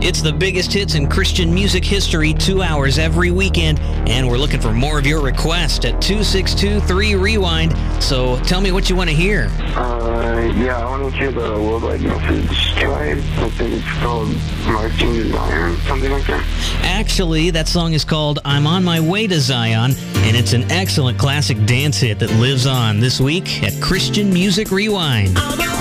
It's the biggest hits in Christian music history, 2 hours every weekend, and we're looking for more of your requests at 262-3-REWIND. So tell me what you want to hear. Yeah, I want to hear the Worldwide Message Tribe. I think it's called Marching to Zion, something like that. Actually, that song is called I'm on My Way to Zion, and it's an excellent classic dance hit that lives on this week at Christian Music Rewind.